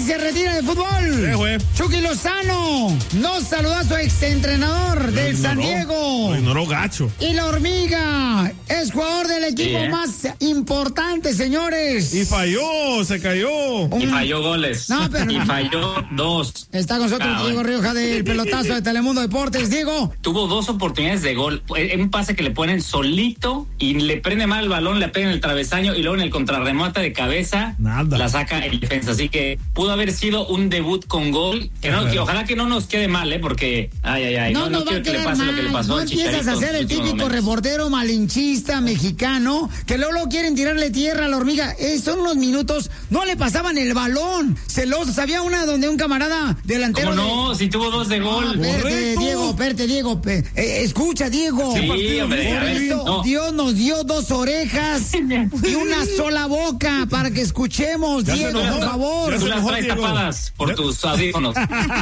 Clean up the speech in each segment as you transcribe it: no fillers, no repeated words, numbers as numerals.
se retira de fútbol. Chucky Lozano no saludó a su exentrenador del San Diego. Lo ignoró gacho. Y la hormiga es jugador del equipo más importante, señores. Y falló, se cayó. Y falló goles. No, pero... Y falló 2. Está con nosotros Diego Rioja del pelotazo de Telemundo Deportes. Diego. Tuvo 2 oportunidades de gol. Un pase que le ponen solito y le prende mal el balón, le pega en el travesaño y luego en el contrarremate de cabeza la saca el defensa. Así que pudo haber sido un debut con gol. Que ojalá que no nos quede mal, porque no quiero que le pase lo que le pasó no al Chicharito. empiezas a ser el típico reportero malinchista mexicano que luego quieren tirarle tierra a la hormiga. Son unos minutos, no le pasaban el balón. Celosos. Había una donde un camarada delantero. ¿Cómo no? Si tuvo 2 de gol. Espérate, Diego. Escucha, Diego. Sí, hombre, por eso Dios nos dio 2 orejas y una sola boca para que escuchemos, Diego, por favor. Tú las traes tapadas por tus audífonos.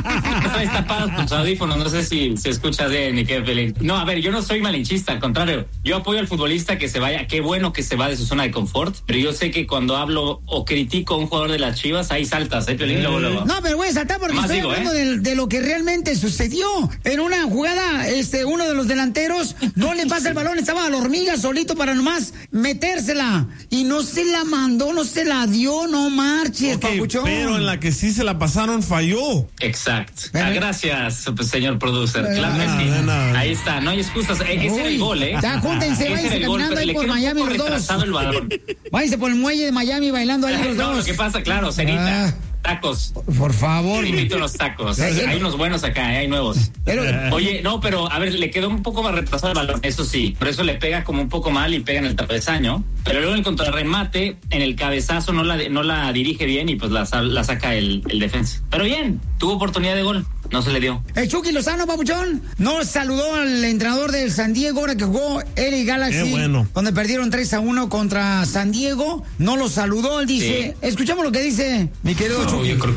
No sé si se escucha bien ni qué feliz. No, a ver, yo no soy malinchista, al contrario. Yo apoyo al futbolista que se vaya. Qué bueno que se va de su zona de confort. Pero yo sé que cuando hablo o critico a un jugador de las Chivas, ahí saltas, Pelín, luego. No, pero voy a saltar porque estoy hablando de lo que realmente sucedió. En una jugada, uno de los delanteros no le pasa el balón, estaba a la hormiga solito para nomás metérsela. Y no se la mandó, no se la dio, no marches, papuchón. Pero en la que sí se la pasaron, falló. Exacto. Gracias, señor producer. Claro que sí. Ahí está, no hay excusas. Ese era el gol, Ya, júntense, váyanse caminando ahí por Miami los dos. Váyanse por el muelle de Miami bailando ahí los dos. No, lo que pasa, claro, cenita. Tacos. Por favor. Invito unos tacos. Hay unos buenos acá, hay nuevos. Oye, no, pero a ver, le quedó un poco más retrasado el balón, eso sí. Por eso le pega como un poco mal y pega en el travesaño. Pero luego en el contrarremate, en el cabezazo no la dirige bien y pues la saca el defensa. Pero bien, tuvo oportunidad de gol. No se le dio. El Chucky Lozano, papuchón, no saludó al entrenador del San Diego ahora que jugó LA Galaxy. Donde perdieron 3-1 contra San Diego. No lo saludó, él dice. Sí. Escuchamos lo que dice mi querido Chucky. Yo creo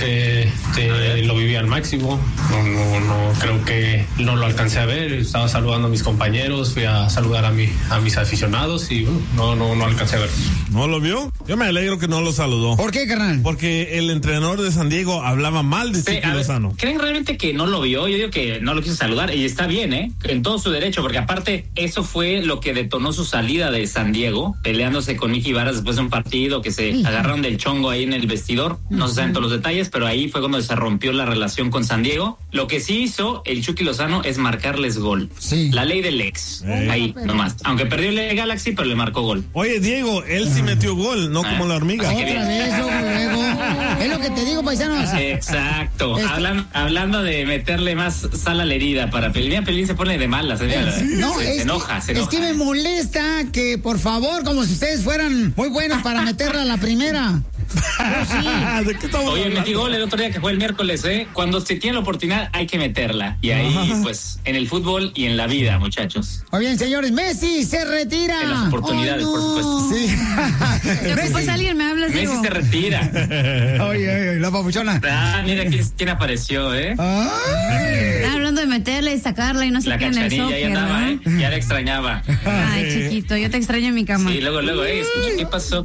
que lo viví al máximo. No creo que no lo alcancé a ver. Estaba saludando a mis compañeros, fui a saludar a mis aficionados y no alcancé a ver. ¿No lo vio? Yo me alegro que no lo saludó. ¿Por qué, carnal? Porque el entrenador de San Diego hablaba mal de Chucky Lozano. ¿Creen realmente que no lo vio? Yo digo que no lo quiso saludar y está bien, en todo su derecho, porque aparte eso fue lo que detonó su salida de San Diego, peleándose con Mickey Varas después de un partido que se agarraron del chongo ahí en el vestidor. No se saben todos los detalles, pero ahí fue cuando se rompió la relación con San Diego. Lo que sí hizo el Chucky Lozano es marcarles gol. La ley del ex. Ahí, nomás. Aunque perdió el Galaxy, pero le marcó gol. Oye, Diego, él sí metió gol, no como la hormiga. Otra vez, luego. Es lo que te digo, paisanos. Exacto. Hablando de meterle más sal a la herida para Pelín. Pelín se pone de malas. Se enoja. Es que me molesta que, por favor, como si ustedes fueran muy buenos para meterla a la primera. ¿De qué estamos Oye, metí gol el otro día que fue el miércoles, Cuando se tiene la oportunidad hay que meterla. Y ahí, pues, en el fútbol y en la vida, muchachos. Muy bien, señores, Messi se retira. En las oportunidades, por supuesto. Sí. Después alguien me habla, Messi se retira. Oye, la papuchona. Mira quién apareció, Hablando de meterla y sacarla y no sé qué en el soccer. La cachanilla ya andaba, Ya la extrañaba. Ay, chiquito, yo te extraño en mi cama. Sí, luego, escucha, ¿qué pasó?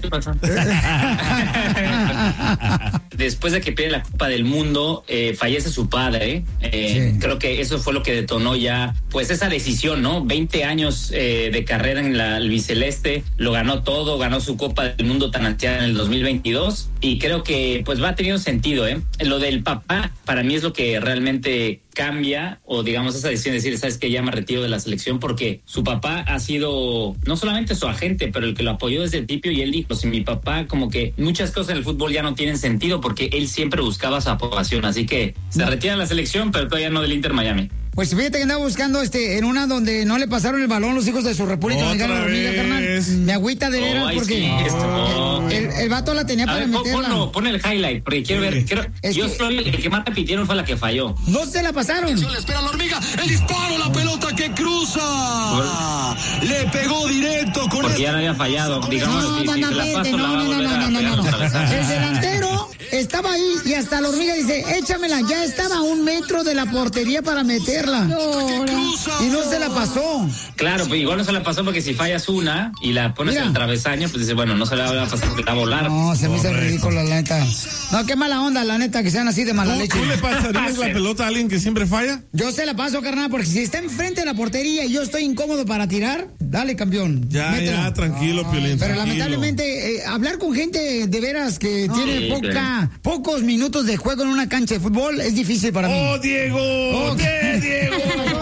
Después de que pierde la Copa del Mundo, fallece su padre. Creo que eso fue lo que detonó ya, pues, esa decisión, ¿no? 20 años de carrera en la albiceleste, lo ganó todo, ganó su Copa del Mundo tan ansiada en el 2022 y creo que, pues, va teniendo sentido, Lo del papá, para mí es lo que realmente cambia, o digamos esa decisión de decir, sabes que ya me retiro de la selección, porque su papá ha sido no solamente su agente, pero el que lo apoyó desde el principio, y él dijo, si mi papá, como que muchas cosas en el fútbol ya no tienen sentido porque él siempre buscaba su aprobación, así que se retira de la selección, pero todavía no del Inter Miami. Pues fíjate que andaba buscando en una donde no le pasaron el balón los hijos de su República Dominicana, hormiga, carnal. Me agüita de veras porque el vato la tenía para meterla. Pon el highlight, porque quiero ver. Yo soy el que más repitieron fue la que falló. No se la pasaron. Le espera la hormiga, el disparo, la pelota que cruza. Le pegó directo con porque ya no había fallado. Digamos, no. El delantero estaba ahí y hasta la hormiga dice, échamela. Ya estaba a 1 metro de la portería para meterla. Y no se la pasó. Claro, pues igual no se la pasó porque si fallas una y la pones en el travesaño, pues dice, bueno, no se la va a pasar porque va a volar. No, se me hizo ridículo, la neta. No, qué mala onda, la neta, que sean así de mala leche. ¿Tú le pasarías la pelota a alguien que siempre falla? Yo se la paso, carnal, porque si está enfrente de la portería y yo estoy incómodo para tirar, dale, campeón. Ya, tranquilo, Piolín. Pero tranquilo. lamentablemente, hablar con gente de veras que tiene pocos minutos de juego en una cancha de fútbol es difícil para mí. ¡Oh, Diego! ¿Qué, Diego?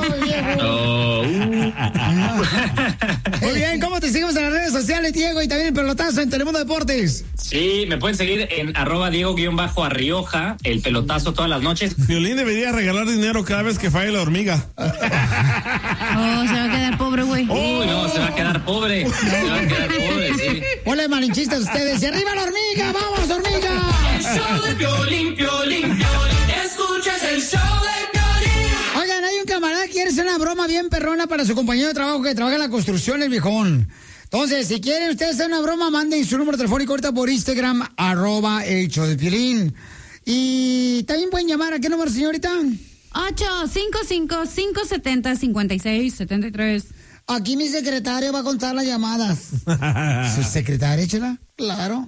Muy bien, ¿cómo te seguimos en las redes sociales, Diego? Y también el pelotazo en Telemundo Deportes. Sí, me pueden seguir en @Diego_Arrioja, el pelotazo todas las noches. Piolín debería regalar dinero cada vez que falle la hormiga. Se va a quedar pobre, güey. Uy, no, se va a quedar pobre. Sí. Hola, malinchistas ustedes. ¡Y arriba la hormiga! ¡Vamos, hormiga! El show de Piolín, Piolín, Piolín. Escuchas el show de Piolín. Oigan, hay un camarada que quiere hacer una broma bien perrona para su compañero de trabajo que trabaja en la construcción, el viejón. Entonces, si quieren ustedes hacer una broma, manden su número telefónico ahorita por Instagram, @el show de Piolín. Y también pueden llamar, ¿a qué número, señorita? 855-570-5673. Aquí mi secretario va a contar las llamadas. ¿Su secretaria, échela? Claro.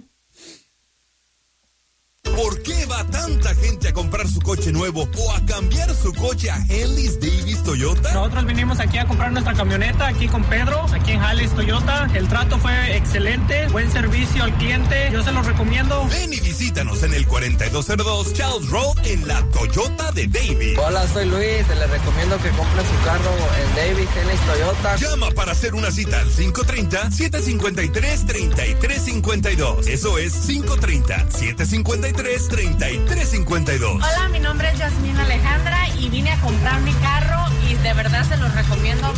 ¿Por qué va tanta gente a comprar su coche nuevo o a cambiar su coche a Harley Davidson Toyota? Nosotros vinimos aquí a comprar nuestra camioneta aquí con Pedro, aquí en Harley Toyota. El trato fue excelente, buen servicio al cliente, yo se los recomiendo. Ven y visítanos en el 4202 Charles Road en la Toyota de David. Hola, soy Luis, les recomiendo que compren su carro en David Harley Toyota. Llama para hacer una cita al 530-753-3352. Eso es 530-753-3352. Hola, mi nombre es Yasmín Alejandra y vine a comprar mi carro y de verdad se los recomiendo.